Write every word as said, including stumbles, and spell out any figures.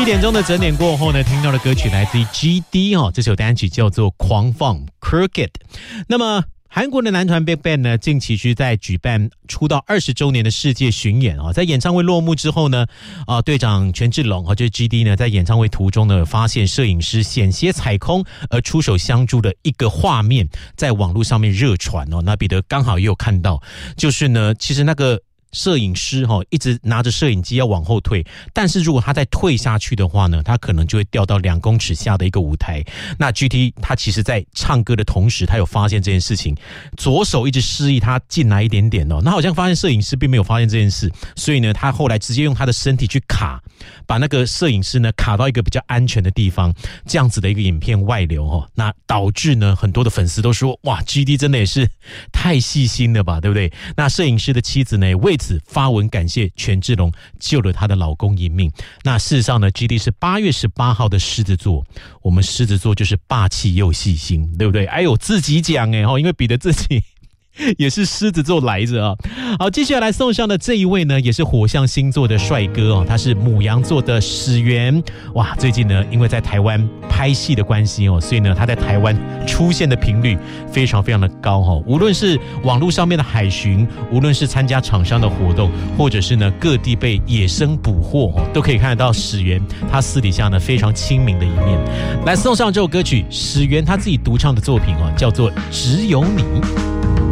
点钟的整点过后呢，听到的歌曲来自于 G D 哦，这首单曲叫做《狂放 Crooked》。那么韩国的男团 BigBang 呢，近期是在举办出道二十周年的世界巡演啊。在演唱会落幕之后呢，啊，队长权志龙和就是 G D 呢，在演唱会途中呢，发现摄影师险些踩空而出手相助的一个画面，在网络上面热传哦。那彼得刚好也有看到，就是呢，其实那个摄影师哈一直拿着摄影机要往后退，但是如果他再退下去的话呢，他可能就会掉到两公尺下的一个舞台。那 G D 他其实在唱歌的同时，他有发现这件事情，左手一直示意他进来一点点哦。那好像发现摄影师并没有发现这件事，所以呢，他后来直接用他的身体去卡，把那个摄影师呢卡到一个比较安全的地方，这样子的一个影片外流哦。那导致呢很多的粉丝都说，哇 ，G D 真的也是太细心了吧，对不对？那摄影师的妻子呢为此发文感谢权志龙救了她的老公一命。那事实上呢 G D 是八月十八号的狮子座，我们狮子座就是霸气又细心，对不对？哎呦，自己讲哎，因为彼得自己也是狮子座来着啊。好，接下来送上的这一位呢，也是火象星座的帅哥哦，他是牡羊座的始源。哇，最近呢，因为在台湾拍戏的关系哦，所以呢，他在台湾出现的频率非常非常的高哦。无论是网络上面的海巡，无论是参加厂商的活动，或者是呢各地被野生捕获哦，都可以看得到始源他私底下呢非常亲民的一面。来送上这首歌曲，始源他自己独唱的作品哦，叫做《只有你》。